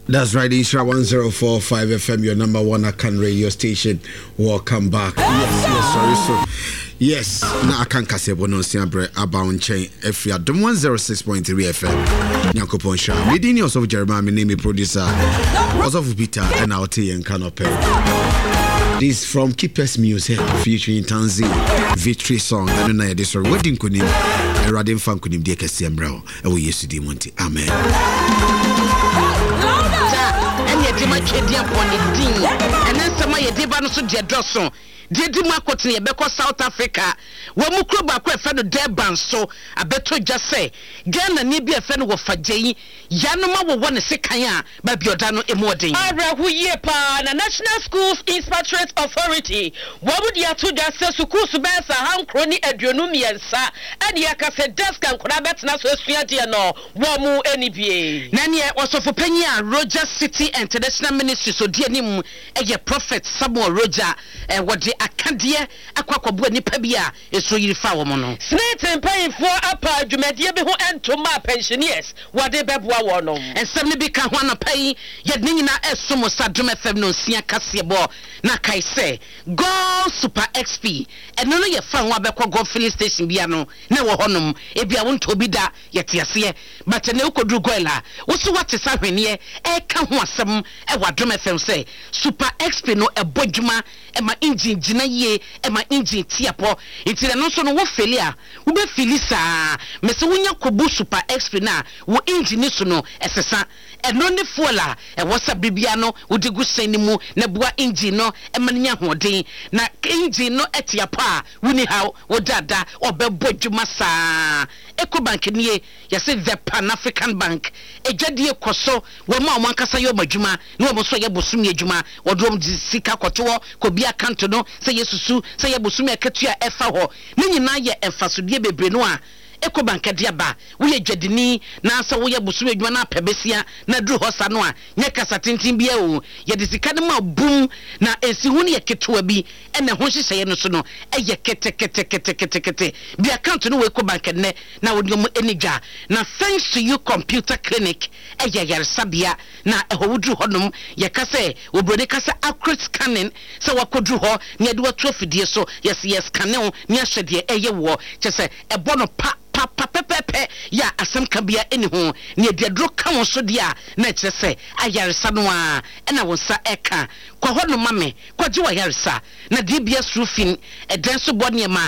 That's right, Isra 1045 FM, your number one Akan radio station. Welcome back. Yes, na Akan Kasebo no siabre about chain if you are 106.3 FM. Nyankopon Sha. Leading yourself Jeremiah, my name is producer. Also for Peter NLT and Canopy. This from Keepers Music featuring Tanzi Victory Song. I don't know this wedding kunim. Radin fan kunim de Kasiembra. And we used to Monte. Amen. Dima Kedia Bonidin, and then some of your Dibano Sudia Dawson. Did you mark what near South Africa? When Mukruba Quefano Deban, so I better just say, Ghana Nibia Fen of Fajay, Yanoma will want to say Kaya, by Biodano Emoding. Ara Huyepa, the National Schools Inspectorate Authority. What would you to just say Sukusubasa, Ham Crony, Adronumi, Sa, and Yakasa Desk and Krabet Nasosiano, Wamu NBA. Nania also for Penya, Roger City International Ministry, so dear Nim, a prophet Samuel Roger, and what the Acadia, Aquabu Nipabia, is so you foul mono. Snakes and paying for upper Jumedia beho and to my pensioners, what they bebwa no. And suddenly become one of pay, yet Nina as sumo sadrum FM no Sia Cassiabo, Nakai say, go Super XP, and no your fan wabeko go filling station biano, no honum, if you want to be that, yet yasia, but a no could do goela. What's what is happening here? Come one some, a what drum FM say, Super XP no a bojuma, and my engine jina ye, and my engine tiapo, it's an also no failure. Ube Filisa, Messunya Kobu Super XP na, wo engine no, SSA, and no ne fola, and what's a bibiano, would you go send mu, nebua engine no, and mania hode, na engine no etiapa, winnie how, or dada, or bebojumasa. Eco Bank niye, yase the Pan African Bank, a jadi koso, wama wankasa yo majuma, no moso ya bosumi juma, or drum sika koto, kobia kantono, say yesusu, say ya bosumi ketua efa ho, nini na ye enfasudie bebrenoa. Eco Bank diaba, we jedini, na sa we busume jwana pebesia, na dru hosa no a, nyeka satintin bia o, ye disikadema boom, na esihuni ye ketua bi, ene ho hyehyɛ no so no, eye kete. Bi account no we Eco Bank ne, na wodi mo enigya, na thanks to you computer clinic, eye yaresabia, na eho wudru honom, ye ka se, obroni ka se accurate scanning, se wakodru ho, ne ade wato fidie so, yes scanning, ne ahwe de eye wo, kyese ebo no pa pepe ya asem kabia eniho ne diadro kan so dia na kyerese ayaresa no a na wonsa eka kwa hono mame kwaje wa yaresa na DBS roofing eden so bone ma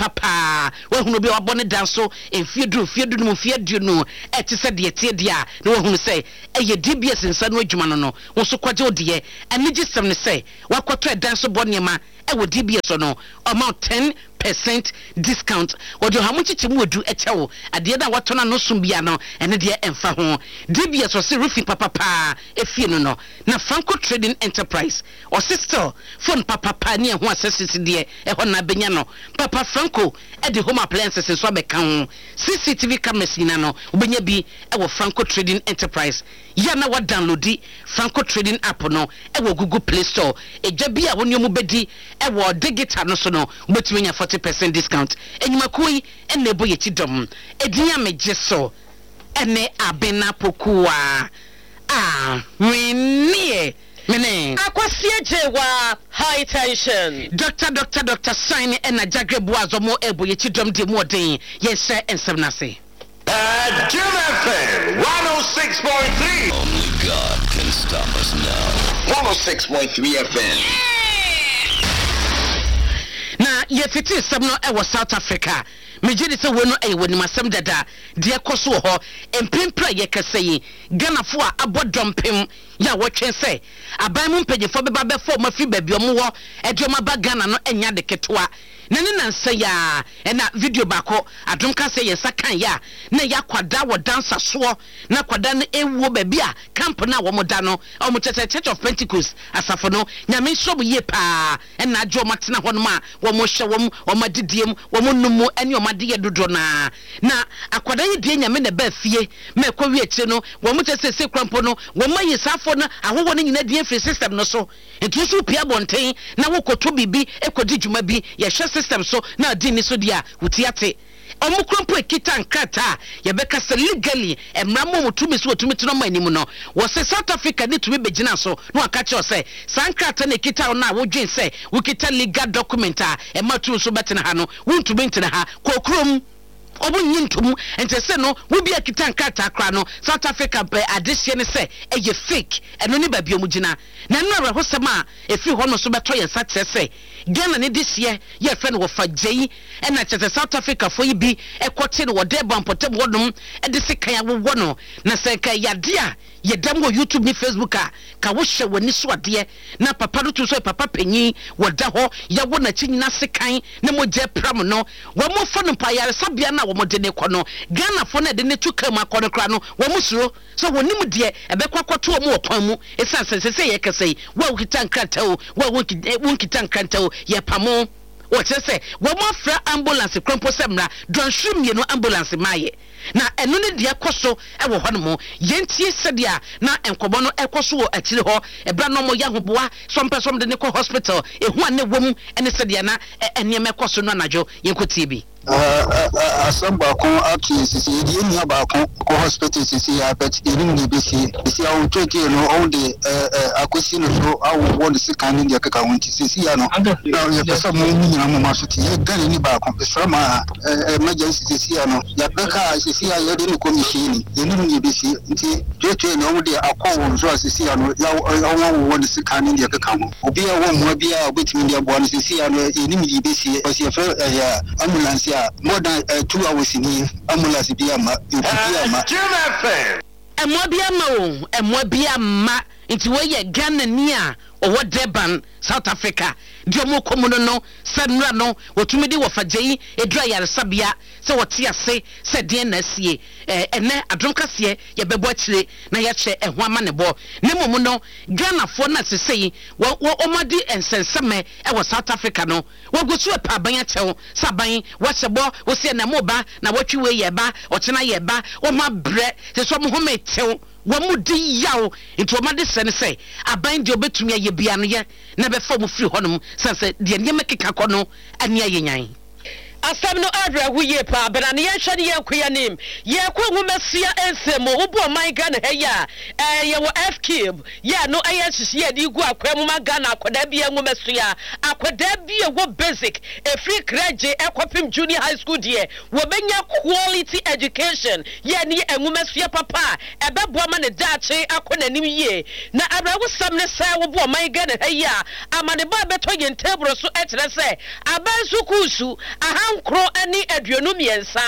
pa wa hunu bi wabone dan so enfiedu no mfiedu no kyerese de tie dia na wa hunu sei eye DBS nsa no adwuma no wo so kwaje odie anigi sem ne sei wakwato eden so bone ma ewo DBS no amount 10% discount or do how much it would do a chow at the other what no sumbiano and the emfa ho DBS was roofing papa if you know na Franco Trading Enterprise or sister phone papa near who assesses the ehona benyano papa Franco at the home appliances in Swabeka CCTV cameras in no ubenya bi e Franco Trading Enterprise yana wa download di Franco Trading app no e Google Play Store e jabia woni omubedi e digital no so no between 40% discount enyumakui enne boye chidom edinya mejeso ene abena pokua mene akwasie jewa high tension Dr. Sign ena jagreboazo mo eboye chidom de modern yes ensemnase Jim FM 106.3. Only God can stop us now. 106.3 FM. Na yefiti sabno ewo South Africa. Mejidi se wono woni masem dada de ekoso ho empempra yekasei Ghana fo a abodompem ya wotwen se aban mu mpagefo beba befo mafi babi omo ho edioma ba Ghana no enya de ketwa nene nanse ya na video bako adom ka se yesa kan ya na ya kwada wo dansa so na kwada na ewuo babi a camp na wo moda no o mo Church of Pentecost asafo no nyame shobu ye pa na ajo matena ho no ma wo mo hye wo madidiem wo mo numu ene o made ye dodo na akwada ye die nyame na ba fie me kwa wi akire no wo mo se krampo no wo ma yesafo no ahowo no nyina die free system no so etu so pia bonten na wo koto bibi ekodi djuma bi ye hye system so na di ni so dia wutiate omukrompo ekita nkata ye beka se legally emramo mutumi so otumi tino manimu no wo se South Africa ni tumi begina so no aka che o se sankata na ekita na wodwen se wukita legal document a ematu so betena ha no wuntumi ntena ha kokrom obunnyintum ente se no wo bia kita nkata kra no South Africa be adesie ne se eye fake eno ni babia mugina na no ara hosema efi ho no so beto ye success Ghana ne this year ye friend wo fagye na chese South Africa for yi bi ekote no wode bampotem wodum e de sekan ya wo no na se ka yade a ye dam wo YouTube ni Facebook a ka wo hye wani so ade na papa do to so papa panyi woda ho ya wo na chinyina sekan na mo je pram no wo mo fo no pa yare sabia na wo mo de ne ko no Ghana fo na de ne tuka ma ko no kra no wo mo suro so woni mu de e be kwakwato wo mo okwan mu esa se ye kase wo kitan krata o wo kitan krata o ye pamo what say wo mo fra ambulance krompo semra don shum ye no ambulance maye na eno ne dia koso e wo hono mo yentie sedia na enkobo no ekoso wo akire ho e bra no mo ya hoboa some person de ne ko hospital ehu ane wom ene sedia na ene me koso no anajo yenko TV asamba ko ati sisi ye ni aba ko hospital sisi ya bet enim ni bisi awu toke no on de akosi no so awu won se kan ni akaka wonti sisi ya no na ye pesa mo nyina mo masuti ye gane ni ba ko esrama emergency sisi ya no ya beka sisi ya ye de ni commission enim ni bisi nti toke no de akọ so sisi ya no ya won se kan ni akaka mo obi ya won mo bia obetimi ni abo no sisi ya no enim ni bisi o se fe ya ambulance more than 2 hours in here. Ambulance be a ma. Emwa bia ma nti we ye Ghana nia o wo Durban South Africa dio mo komuno no sanra no wotumi di wo fagye edura yare sabia se wote ase se de na sie ene adom kase ye bebo akire na ye che eho ama ne bo ne momu no Ghana fo na sesei wo omadi ensenseme e wo South Africa no wo gusu e pa ban ya chewo saban wo sebo wo se na moba na wotwe ye ba otena ye ba wo ma bre se so mo ho metew wamudi yaw into omade sene say aban de obetumi aye bia no ye na be fa mu firi honom sanse de ne mekeka kono ane ayenyan asam no adra huye pa bana ne yehwe ne yakoya nim ye kwa ngumasia ensemo obo man Ghana heya ye wo F cube ye no aye hihye de gu akwam ma Ghana akoda bia ngumasia akoda bia wo basic e free credit ekopim junior high school de wo benya quality education ye ne ngumasia papa e bebo ma ne dache akona nim ye na abrawo sam ne sai wo bo man Ghana heya amane ba beto ye table so etere se aban sukusu Kro any aduonumiensa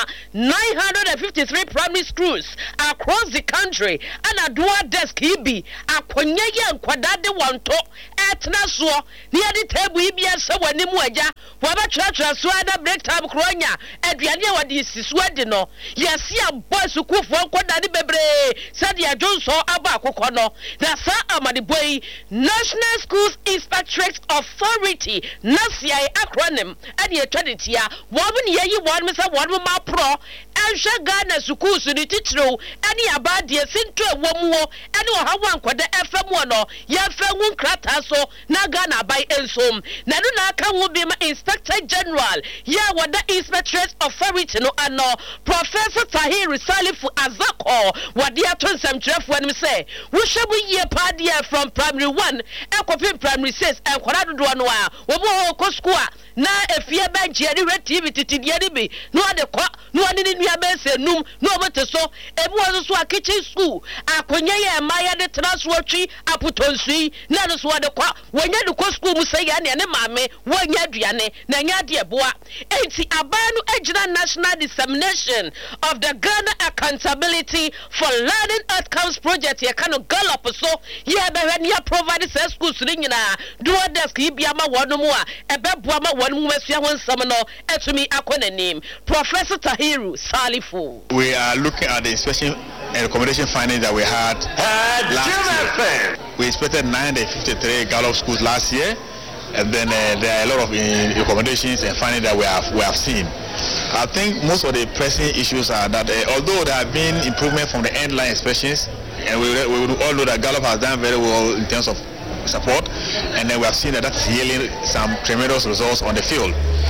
953 primary schools across the country and a dual desk hibi akonye ye nkwada de wanto etna so near the table ibia se wani mu aja waba twatwa so ada break time kronya aduane e wadi sisuwa de no yesi aboy sukufo nkwada de bebre said ya jonso aba akokọ no na sa amade boy National Schools Inspectorate Authority NASCI acronym and ye traditia woman ye one misa one ma pro and Ghana schools ni titro any about the sinto womo and ha wan kwada FM no ye fa won krata so na Ghana by ensom na no na kan wo be ma Inspector General ye wada Inspectorate Authority no ano Professor Tahir Salifu Azako wade atonsam trefo anim say wo hwebu ye pa dia from primary 1 ekopin primary 6 enkwara dodo no a wo bo ko school na efie ba jeri TV titidie ni bi no ade kwa no ade ni nua be se num no obote so ebi wo so a kitchen school akonye ye maya de transwatchi aputonsui na no so ade kwa wonya de ko school mu sai ya ne maame wonya aduane na nya de boa enti abanu ejina national dissemination of the Ghana Accountability for Learning Outcomes project ye kanu gallop so ye be hwe ne provide schools ni nyina dual desk ibia ma wono mu a ebe boa ma wono mu masua won sam no etumi akona name Professor Tahiru Salifu. We are looking at the inspection and recommendation findings that we had last year. We inspected 953 Gallop schools last year, and then there are a lot of recommendations and findings that we have seen. I think most of the pressing issues are that although there have been improvement from the end line inspections, and we all know that Gallop has done very well in terms of support, and then we have seen that is yielding some tremendous results on the field.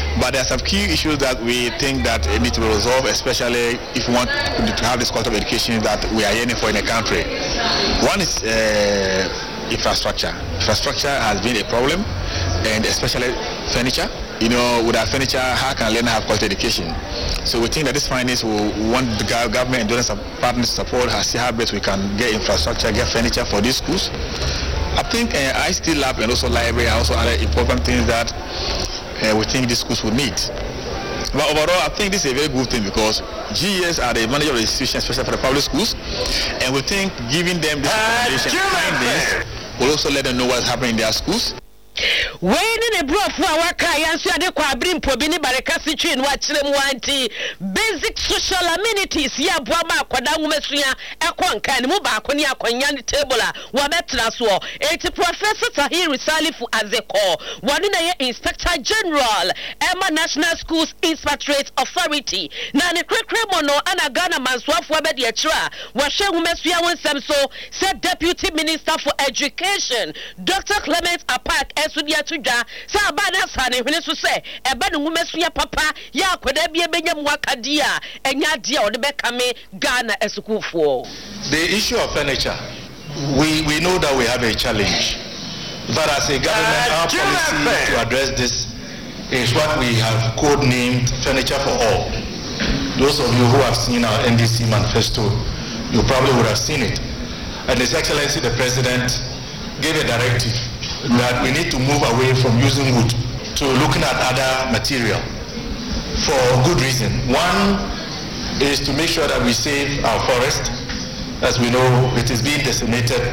But there are some key issues that we think that need to be resolved, especially if we want to have this quality of education that we are yearning for in the country. One is infrastructure. Infrastructure has been a problem, and especially furniture. You know, without furniture, how can a learner have quality education? So we think that these findings will want the government and donors and partners support us, see how best we can get infrastructure, get furniture for these schools. I think ICT lab and also library are also other important things that we think these schools would need. But overall, I think this is a very good thing because GES are the manager of the institution, especially for the public schools, and we think giving them this information findings will also let them know what's happening in their schools. When in a broth for our clients, you are the Quabrin Pobini Barakasi Chin, watching wanti basic social amenities. Ya Brama, Quadamusia, Aquancan, Mubaconia, Quanyani Tabula, Wabetraswo, 80 Professor Tahir Salifu as a core, one in a Inspector General, Emma National Schools Inspectorate Authority, Nani Kremono, Anagana Manswaf Wabediatra, Washe Umesia Samso, said Deputy Minister for Education, Dr. Clement Apak. Esudia tuja sa bana sane hwene so se eba ne ngumesuya papa ya akoda bia benya mwakadia enya dia ode bekame Ghana esukufo. The issue of furniture, we know that we have a challenge, but as a government our policy to address this is what we have codenamed Furniture for All. Those of you who have seen our NDC manifesto, you probably would have seen it, and His Excellency the President gave a directive that we need to move away from using wood to looking at other material for good reason. One is to make sure that we save our forest. As we know, it is being decimated.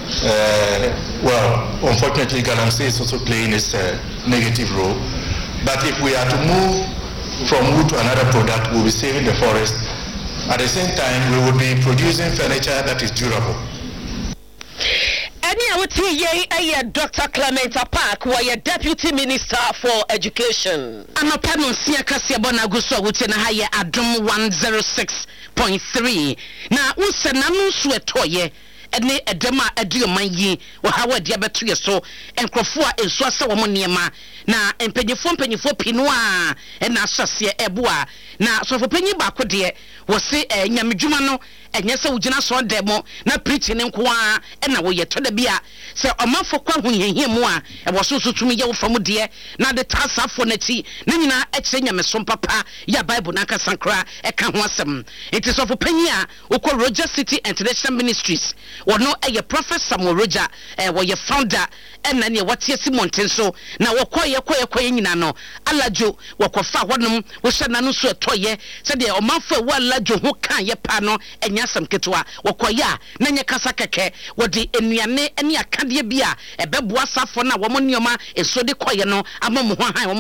Well, unfortunately, Galamsey is also playing its negative role. But if we are to move from wood to another product, we'll be saving the forest. At the same time, we will be producing furniture that is durable. Dr. Clement Apak, who is Deputy Minister for Education. I'm a panel Siakasia Bonaguso, which in a higher Adum 106.3. Now, Usananu Suetoye. Ene edema edu manyi wa hawa dia betu so enkrofo a ensuasa wo monema na empanyefo pinua na asase eboa na sofo panyi ba ko de wo se nyamedwuma no enye se wugina so demo na preaching nko a na wo yeto da bia se omafo kwa huhehemu a wo so tumi ye wo fam de na de tasafo na ti na nyina ekire nyameso papa ya bible na kasankra eka ho asem it is sofo panyi a wo ko Roger City International Ministries wono eye Prophet Samuel Roger wo ye founder na ne watie Simonten so na wo koye nyina no alajo wo kofa honom wo hye nanu so etoye se de omafo wo alajo ho kan ye pa no enya sam ketwa wo koye a na nye kasa keke wo de enuane ene akade bia ebeboa safo na wo mo nioma eso de koye no ama mo ho han